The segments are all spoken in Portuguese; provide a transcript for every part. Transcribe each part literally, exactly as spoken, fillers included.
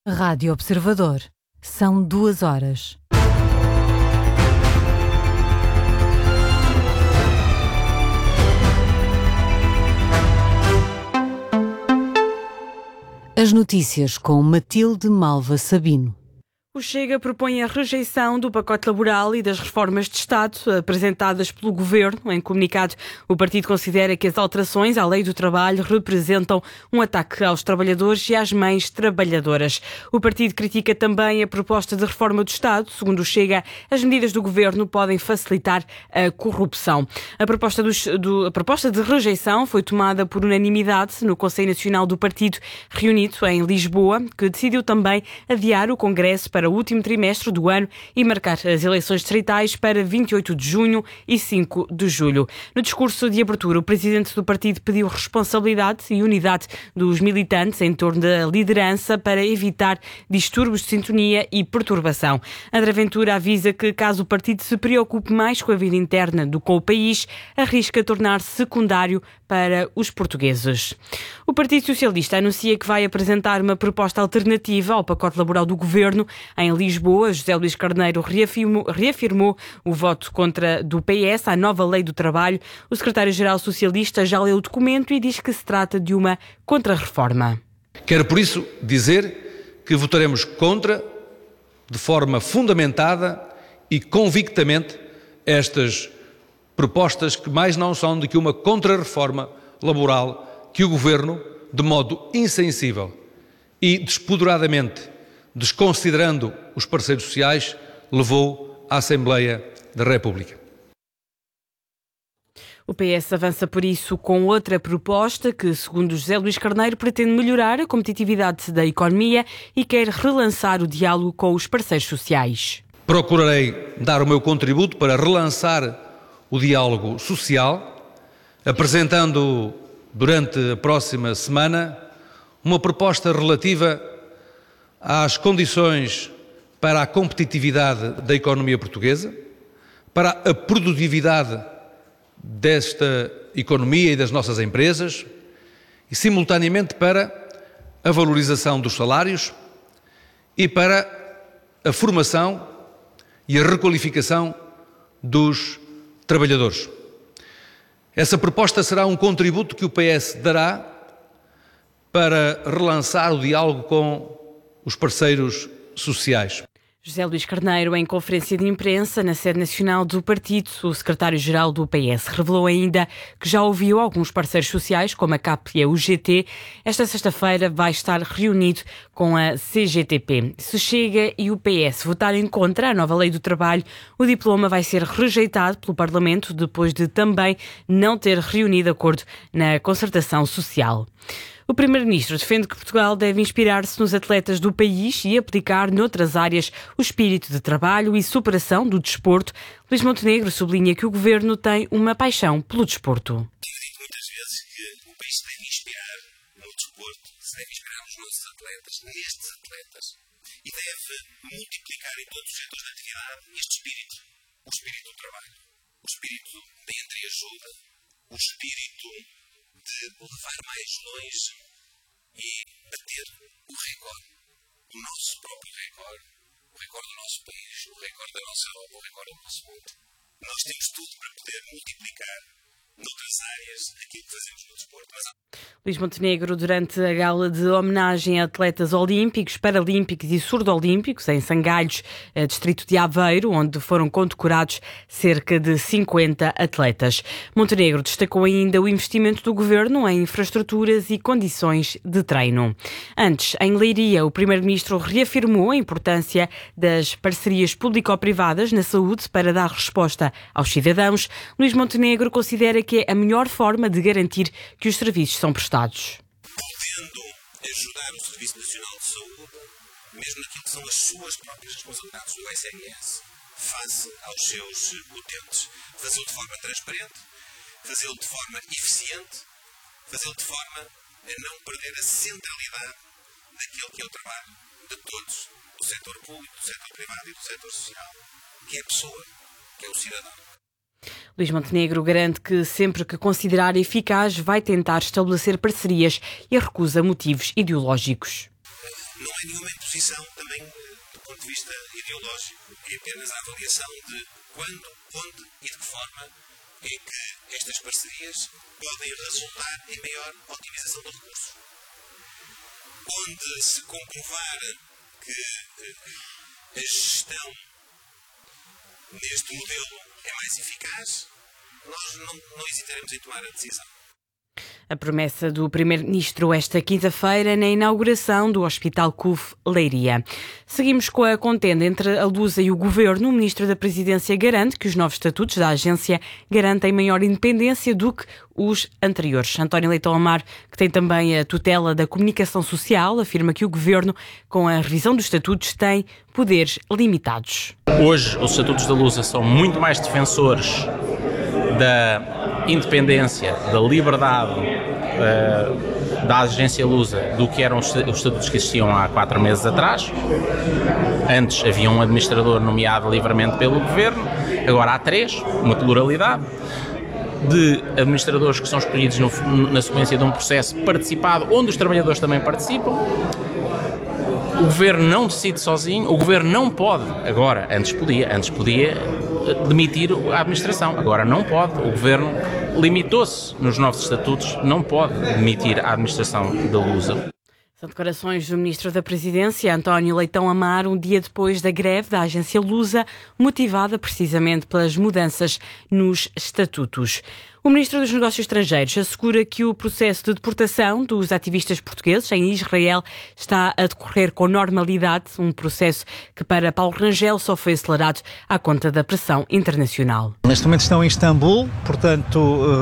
Rádio Observador. São duas horas. As notícias com Matilde Malva Sabino. O Chega propõe a rejeição do pacote laboral e das reformas de Estado apresentadas pelo Governo. Em comunicado, o partido considera que as alterações à lei do trabalho representam um ataque aos trabalhadores e às mães trabalhadoras. O partido critica também a proposta de reforma do Estado. Segundo o Chega, as medidas do Governo podem facilitar a corrupção. A proposta, do, do, a proposta de rejeição foi tomada por unanimidade no Conselho Nacional do Partido, reunido em Lisboa, que decidiu também adiar o Congresso para o último trimestre do ano e marcar as eleições distritais para vinte e oito de junho e cinco de julho. No discurso de abertura, o presidente do partido pediu responsabilidade e unidade dos militantes em torno da liderança para evitar distúrbios de sintonia e perturbação. André Ventura avisa que, caso o partido se preocupe mais com a vida interna do que com o país, arrisca tornar-se secundário para os portugueses. O Partido Socialista anuncia que vai apresentar uma proposta alternativa ao pacote laboral do Governo. Em Lisboa, José Luís Carneiro reafirmou, reafirmou o voto contra do P S à nova lei do trabalho. O secretário-geral socialista já leu o documento e diz que se trata de uma contra-reforma. Quero, por isso, dizer que votaremos contra, de forma fundamentada e convictamente, estas propostas que mais não são do que uma contra-reforma laboral que o Governo, de modo insensível e despoderadamente, desconsiderando os parceiros sociais, levou à Assembleia da República. O P S avança por isso com outra proposta que, segundo José Luís Carneiro, pretende melhorar a competitividade da economia e quer relançar o diálogo com os parceiros sociais. Procurarei dar o meu contributo para relançar o diálogo social, apresentando durante a próxima semana uma proposta relativa às condições para a competitividade da economia portuguesa, para a produtividade desta economia e das nossas empresas e, simultaneamente, para a valorização dos salários e para a formação e a requalificação dos trabalhadores. Essa proposta será um contributo que o P S dará para relançar o diálogo com os parceiros sociais. José Luís Carneiro, em conferência de imprensa na sede nacional do partido, o secretário-geral do P S revelou ainda que já ouviu alguns parceiros sociais, como a C A P e a U G T. Esta sexta-feira vai estar reunido com a C G T P. Se Chega e o P S votarem contra a nova lei do trabalho, o diploma vai ser rejeitado pelo Parlamento depois de também não ter reunido acordo na concertação social. O Primeiro-Ministro defende que Portugal deve inspirar-se nos atletas do país e aplicar noutras áreas o espírito de trabalho e superação do desporto. Luís Montenegro sublinha que o Governo tem uma paixão pelo desporto. Tenho dito muitas vezes que o país se deve inspirar no desporto, se deve inspirar nos nossos atletas, nestes atletas, e deve multiplicar em todos os setores da atividade este espírito, o espírito do trabalho, o espírito da entreajuda, o espírito de levar mais longe e bater o recorde, o nosso próprio recorde, o recorde do nosso país, o recorde da nossa Europa, o recorde do nosso mundo. Nós temos tudo para poder multiplicar noutras áreas aquilo que fazemos no desporto. Mas... Luís Montenegro, durante a gala de homenagem a atletas olímpicos, paralímpicos e surdo-olímpicos em Sangalhos, distrito de Aveiro, onde foram condecorados cerca de cinquenta atletas. Montenegro destacou ainda o investimento do Governo em infraestruturas e condições de treino. Antes, em Leiria, o Primeiro-Ministro reafirmou a importância das parcerias público-privadas na saúde para dar resposta aos cidadãos. Luís Montenegro considera que é a melhor forma de garantir que os serviços são prestados. Podendo ajudar o Serviço Nacional de Saúde, mesmo naquilo que são as suas próprias responsabilidades do S N S, face aos seus utentes, fazê-lo de forma transparente, fazê-lo de forma eficiente, fazê-lo de forma a não perder a centralidade daquilo que é o trabalho de todos, do setor público, do setor privado e do setor social, que é a pessoa, que é o cidadão. Luís Montenegro garante que, sempre que considerar eficaz, vai tentar estabelecer parcerias e recusa motivos ideológicos. não é nenhuma imposição também do ponto de vista ideológico, é apenas a avaliação de quando, onde e de que forma é que estas parcerias podem resultar em maior otimização do recurso. Onde se comprovar que a gestão neste modelo é mais eficaz, nós não, não hesitaremos em tomar a decisão. A promessa do Primeiro-Ministro esta quinta-feira na inauguração do Hospital C U F Leiria. Seguimos com a contenda entre a Lusa e o Governo. O Ministro da Presidência garante que os novos estatutos da agência garantem maior independência do que os anteriores. António Leitão Amar, que tem também a tutela da comunicação social, afirma que o Governo, com a revisão dos estatutos, tem poderes limitados. Hoje, os estatutos da Lusa são muito mais defensores da independência, da liberdade uh, da agência Lusa do que eram os, os estatutos que existiam há quatro meses atrás. Antes havia um administrador nomeado livremente pelo Governo, agora há três, uma pluralidade de administradores que são escolhidos no, na sequência de um processo participado, onde os trabalhadores também participam. O Governo não decide sozinho, o Governo não pode, agora, antes podia, antes podia demitir a administração, agora não pode, o Governo limitou-se nos novos estatutos, não pode demitir a administração da Lusa. São declarações do Ministro da Presidência, António Leitão Amar, um dia depois da greve da agência Lusa, motivada precisamente pelas mudanças nos estatutos. O Ministro dos Negócios Estrangeiros assegura que o processo de deportação dos ativistas portugueses em Israel está a decorrer com normalidade, um processo que para Paulo Rangel só foi acelerado à conta da pressão internacional. Neste momento estão em Istambul, portanto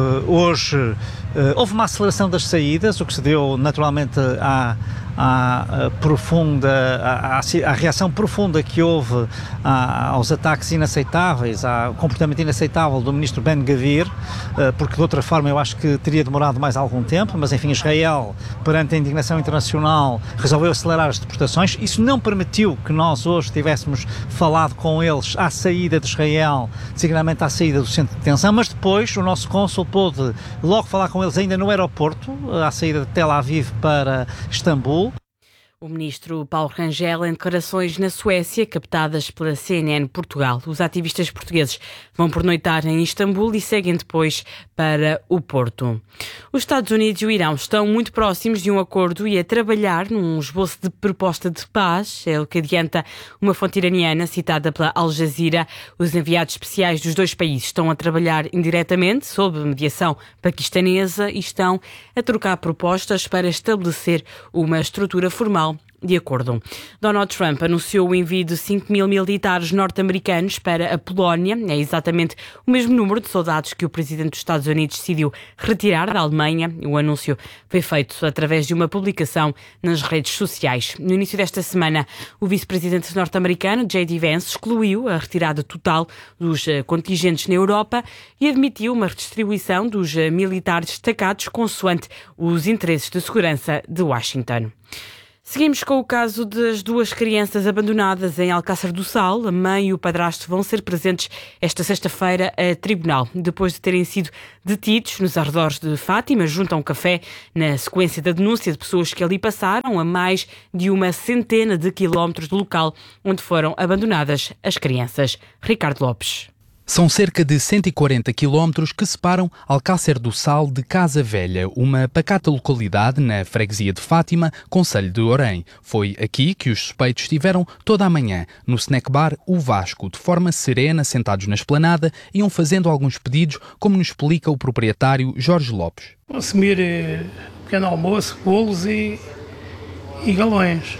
hoje houve uma aceleração das saídas, o que se deu naturalmente à, à, à profunda, à, à reação profunda que houve à, aos ataques inaceitáveis, ao comportamento inaceitável do Ministro Ben-Gvir, porque de outra forma eu acho que teria demorado mais algum tempo, mas enfim, Israel, perante a indignação internacional, resolveu acelerar as deportações. Isso não permitiu que nós hoje tivéssemos falado com eles à saída de Israel, designadamente à saída do centro de detenção, mas depois o nosso cônsul pôde logo falar com eles ainda no aeroporto, à saída de Tel Aviv para Istambul. O ministro Paulo Rangel em declarações na Suécia, captadas pela C N N Portugal. Os ativistas portugueses vão pernoitar em Istambul e seguem depois para o Porto. Os Estados Unidos e o Irão estão muito próximos de um acordo e a trabalhar num esboço de proposta de paz, é o que adianta uma fonte iraniana citada pela Al Jazeera. Os enviados especiais dos dois países estão a trabalhar indiretamente sob mediação paquistanesa e estão a trocar propostas para estabelecer uma estrutura formal de acordo. Donald Trump anunciou o envio de cinco mil militares norte-americanos para a Polónia. É exatamente o mesmo número de soldados que o presidente dos Estados Unidos decidiu retirar da Alemanha. O anúncio foi feito através de uma publicação nas redes sociais. No início desta semana, o vice-presidente norte-americano, J D Vance, excluiu a retirada total dos contingentes na Europa e admitiu uma redistribuição dos militares destacados consoante os interesses de segurança de Washington. Seguimos com o caso das duas crianças abandonadas em Alcácer do Sal. A mãe e o padrasto vão ser presentes esta sexta-feira a tribunal, depois de terem sido detidos nos arredores de Fátima, junto a um café, na sequência da denúncia de pessoas que ali passaram a mais de uma centena de quilómetros do local onde foram abandonadas as crianças. Ricardo Lopes. São cerca de cento e quarenta quilómetros que separam Alcácer do Sal de Casa Velha, uma pacata localidade na freguesia de Fátima, concelho de Orém. Foi aqui que os suspeitos estiveram toda a manhã, no snack bar O Vasco, de forma serena, sentados na esplanada, iam fazendo alguns pedidos, como nos explica o proprietário Jorge Lopes. Consumir eh, pequeno almoço, bolos e, e galões.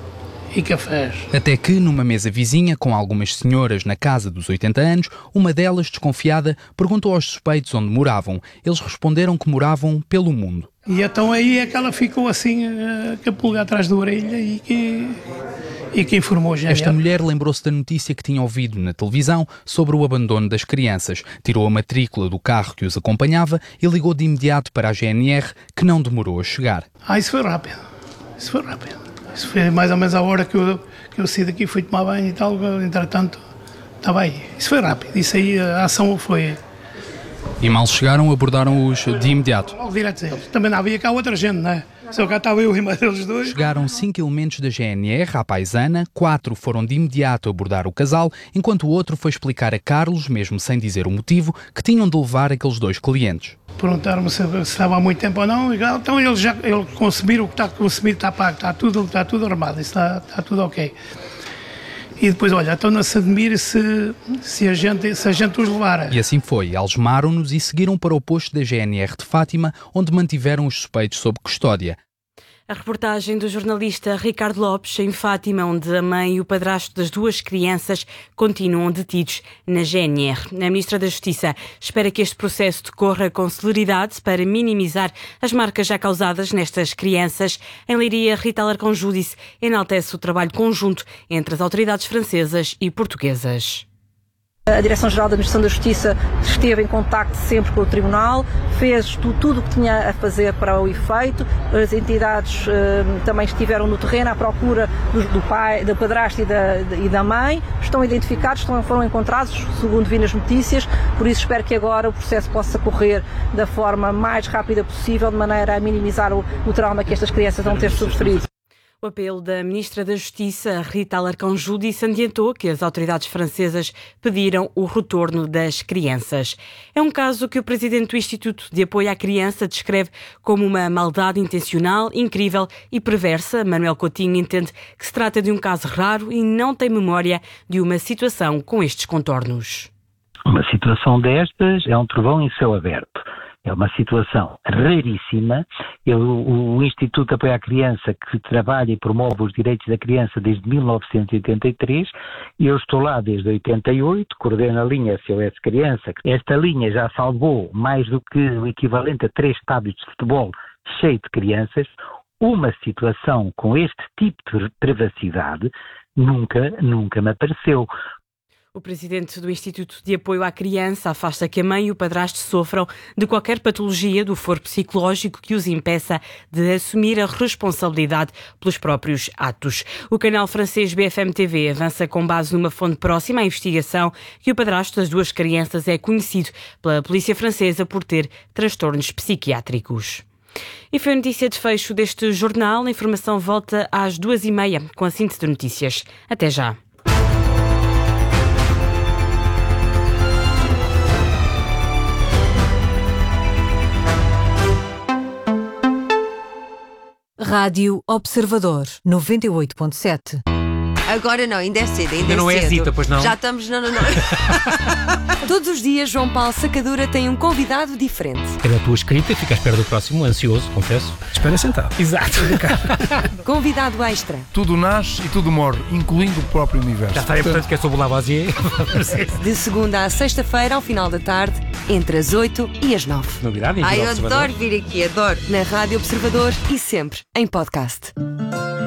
E cafés. Até que, numa mesa vizinha, com algumas senhoras na casa dos oitenta anos, uma delas, desconfiada, perguntou aos suspeitos onde moravam. Eles responderam que moravam pelo mundo. E então aí é que ela ficou assim, com a pulga atrás da orelha e que, e que informou já. Esta mulher lembrou-se da notícia que tinha ouvido na televisão sobre o abandono das crianças. Tirou a matrícula do carro que os acompanhava e ligou de imediato para a G N R, que não demorou a chegar. Ah, isso foi rápido. Isso foi rápido. Isso foi mais ou menos a hora que eu, que eu saí daqui, fui tomar banho e tal, entretanto, estava aí. Isso foi rápido, isso aí, a ação foi... E mal chegaram, abordaram-os de imediato? Logo direto a eles. Também não havia cá outra gente, não é? Só cá estava eu e mais eles dois. Chegaram cinco elementos da G N R à paisana, quatro foram de imediato abordar o casal, enquanto o outro foi explicar a Carlos, mesmo sem dizer o motivo, que tinham de levar aqueles dois clientes. Perguntaram-me se, se estava há muito tempo ou não, e, então eles já ele consumiram o que está consumido, está pago, está tudo, está tudo armado, está, está tudo ok. E depois, olha, estão-se a admirar se, se, a gente, se a gente os levar. E assim foi, algemaram-nos e seguiram para o posto da G N R de Fátima, onde mantiveram os suspeitos sob custódia. A reportagem do jornalista Ricardo Lopes em Fátima, onde a mãe e o padrasto das duas crianças continuam detidos na G N R. A Ministra da Justiça espera que este processo decorra com celeridade para minimizar as marcas já causadas nestas crianças. Em Leiria, Rita Alarcão Júdice enaltece o trabalho conjunto entre as autoridades francesas e portuguesas. A Direção-Geral da Administração da Justiça esteve em contacto sempre com o Tribunal, fez tudo o que tinha a fazer para o efeito. As entidades eh, também estiveram no terreno à procura do, do pai, do padrasto e da, e da mãe. Estão identificados, estão, foram encontrados, segundo vi nas notícias. Por isso espero que agora o processo possa correr da forma mais rápida possível, de maneira a minimizar o, o trauma que estas crianças vão ter sofrido. O apelo da Ministra da Justiça, Rita Alarcão Júdice, adiantou que as autoridades francesas pediram o retorno das crianças. É um caso que o presidente do Instituto de Apoio à Criança descreve como uma maldade intencional, incrível e perversa. Manuel Coutinho entende que se trata de um caso raro e não tem memória de uma situação com estes contornos. Uma situação destas é um trovão em céu aberto. É uma situação raríssima. Eu, o Instituto de Apoio à Criança, que trabalha e promove os direitos da criança desde mil novecentos e oitenta e três, e eu estou lá desde oitenta e oito, coordeno a linha S O S Criança. Esta linha já salvou mais do que o equivalente a três estádios de futebol cheio de crianças. Uma situação com este tipo de privacidade nunca, nunca me apareceu. O presidente do Instituto de Apoio à Criança afasta que a mãe e o padrasto sofram de qualquer patologia do foro psicológico que os impeça de assumir a responsabilidade pelos próprios atos. O canal francês B F M T V avança com base numa fonte próxima à investigação que o padrasto das duas crianças é conhecido pela polícia francesa por ter transtornos psiquiátricos. E foi a notícia de fecho deste jornal. A informação volta às duas e meia com a síntese de notícias. Até já. Rádio Observador, noventa e oito ponto sete. Agora não, ainda é cedo, ainda, ainda é não cedo. é Zita, pois não? Já estamos... Não, não, não. Todos os dias, João Paulo Sacadura tem um convidado diferente. Pela tua escrita, fica à espera do próximo, ansioso, confesso. Espera sentado. Exato. Convidado extra. Tudo nasce e tudo morre, incluindo o próprio universo. Já está aí, portanto, que é sobre o Lavoisier. De segunda à sexta-feira, ao final da tarde, entre as oito e as nove. Novidade, Ai, eu adoro vir aqui, adoro. Na Rádio Observador e sempre em podcast.